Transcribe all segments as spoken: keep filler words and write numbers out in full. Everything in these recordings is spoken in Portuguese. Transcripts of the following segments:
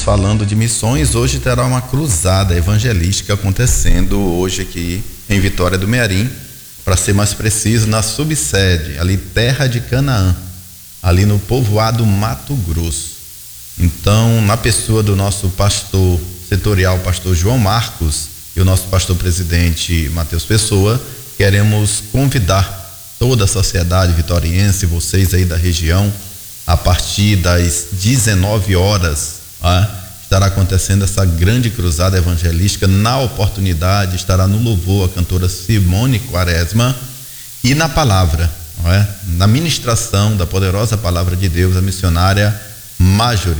falando de missões, hoje terá uma cruzada evangelística acontecendo hoje aqui em Vitória do Mearim, para ser mais preciso, na subsede, ali Terra de Canaã, ali no povoado Mato Grosso. Então, na pessoa do nosso pastor setorial, pastor João Marcos, e o nosso pastor presidente Matheus Pessoa, queremos convidar toda a sociedade vitoriense, vocês aí da região, a partir das dezenove horas, ah, estará acontecendo essa grande cruzada evangelística. Na oportunidade estará no louvor a cantora Simone Quaresma, e na palavra, não é? Na ministração da poderosa palavra de Deus, a missionária Marjorie,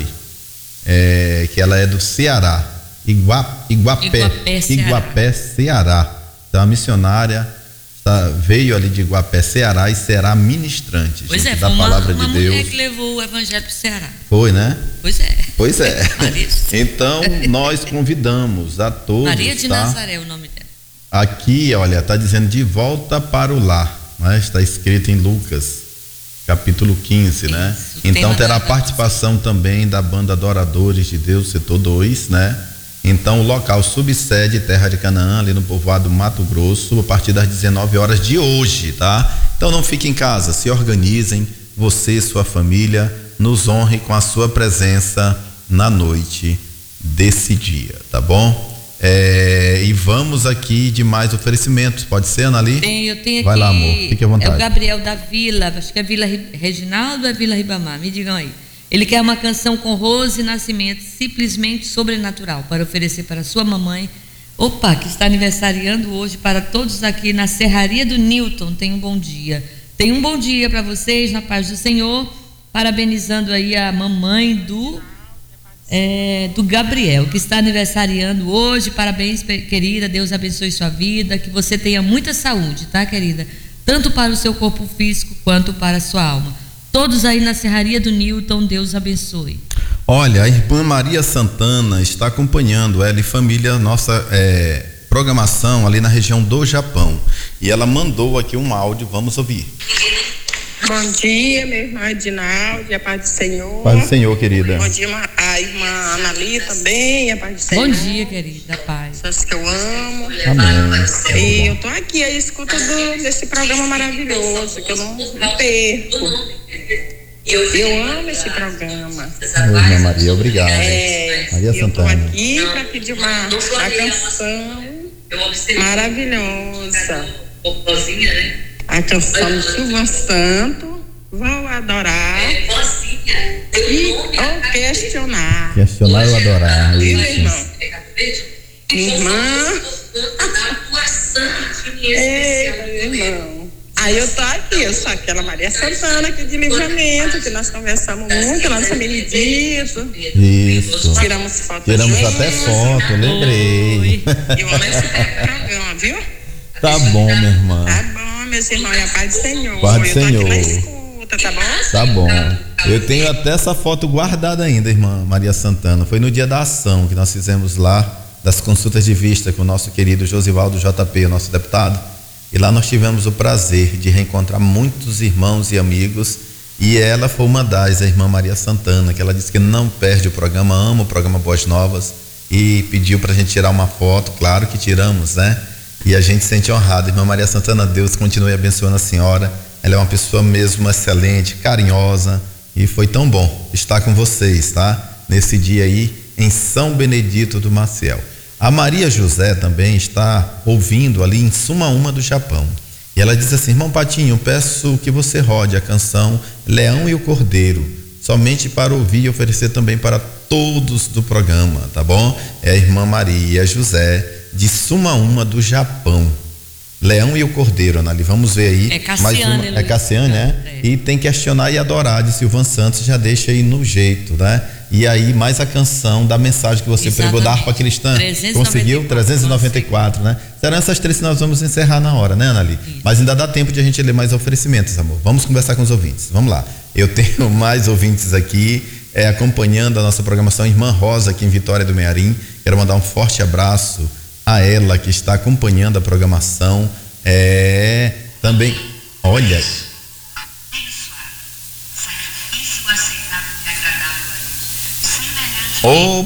é, que ela é do Ceará, Igua, Iguapé, Iguapé, Ceará. Iguapé, Ceará. Então a missionária tá, veio ali de Iguapé, Ceará, e será ministrante, pois gente, é, da foi uma, palavra uma de mulher Deus. que levou o evangelho para o Ceará. Foi, né? Pois é. Pois é. Maria. Então nós convidamos a todos. Maria de tá? Nazaré é o nome dela. Aqui, olha, está dizendo de volta para o lar, né? Está escrito em Lucas, capítulo quinze, né? Isso, então terá da participação também da banda Adoradores de Deus, setor dois, né? Então o local subsede Terra de Canaã, ali no povoado Mato Grosso, a partir das dezenove horas de hoje, tá? Então não fique em casa, se organizem, você e sua família, nos honre com a sua presença na noite desse dia, tá bom? É, e vamos aqui de mais oferecimentos, pode ser, Anali? Tem, eu tenho Vai aqui. lá, amor, fique à vontade. É o Gabriel da Vila, acho que é Vila Reginaldo ou é Vila Ribamar, me digam aí. Ele quer uma canção com Rose Nascimento, simplesmente sobrenatural, para oferecer para sua mamãe, opa, que está aniversariando hoje, para todos aqui na Serraria do Newton. Tenha um bom dia. Tenha um bom dia para vocês, na paz do Senhor, parabenizando aí a mamãe do, é, do Gabriel, que está aniversariando hoje. Parabéns, querida, Deus abençoe sua vida, que você tenha muita saúde, tá, querida? Tanto para o seu corpo físico, quanto para a sua alma. Todos aí na Serraria do Newton, Deus abençoe. Olha, a irmã Maria Santana está acompanhando ela e família, nossa é, programação ali na região do Japão. E ela mandou aqui um áudio, vamos ouvir. Bom dia, minha irmã Edinaldi, a paz do Senhor. Paz do Senhor, querida. Bom dia, a irmã Anali também, a paz do Senhor. Bom dia, querida, a paz. Pessoas que eu amo. Amém. E eu tô aqui à escuta do, desse programa maravilhoso, que eu não, não perco. Eu amo esse programa. Oi, irmã Maria, obrigado. É, Maria eu tô Santana. aqui para pedir uma, uma canção maravilhosa. A canção do Silvan Santo, Vou Adorar e Ou Questionar. Questionar ou adorar. Viu, Isso. irmão? Irmã. Ei, irmão. Aí eu tô aqui, eu sou aquela Maria Santana aqui de Livramento, que nós conversamos muito, nossa Benedito. Isso. Tiramos foto. Tiramos juntos. até foto, lembrei. Eu amo esse programa, viu? Tá bom, minha irmã. Tá bom, meus irmãos, e a paz do Senhor. Paz do eu tô Senhor. aqui na escuta, tá bom? Tá bom. Eu tenho até essa foto guardada ainda, irmã Maria Santana. Foi no dia da ação que nós fizemos lá, das consultas de vista com o nosso querido Josivaldo J P, o nosso deputado. E lá nós tivemos o prazer de reencontrar muitos irmãos e amigos. E ela foi uma das, a irmã Maria Santana, que ela disse que não perde o programa, ama o programa Boas Novas, e pediu pra gente tirar uma foto. Claro que tiramos, né? E a gente se sente honrado. Irmã Maria Santana, Deus continue abençoando a senhora. Ela é uma pessoa mesmo excelente, carinhosa, e foi tão bom estar com vocês, tá? Nesse dia aí em São Benedito do Maciel. A Maria José também está ouvindo ali em Sumaúma do Japão. E ela diz assim: irmão Patinho, peço que você rode a canção Leão e o Cordeiro, somente para ouvir e oferecer também para todos do programa, tá bom? É a irmã Maria José de Sumaúma do Japão. Leão e o Cordeiro, Anali, vamos ver aí. É Cassiane, mais uma, Luiz. é Cassiane, né? É. E tem Questionar e Adorar de Silvan Santos, já deixa aí no jeito, né? E aí mais a canção da mensagem que você Exatamente. pregou da harpa cristã. trezentos e noventa e quatro. Conseguiu? trezentos e noventa e quatro, né? Serão essas três que nós vamos encerrar na hora, né, Anali? Isso. Mas ainda dá tempo de a gente ler mais oferecimentos, amor. Vamos conversar com os ouvintes. Vamos lá. Eu tenho mais ouvintes aqui, é, acompanhando a nossa programação. Irmã Rosa, aqui em Vitória do Mearim. Quero mandar um forte abraço a ela que está acompanhando a programação. É, também, olha. Oh,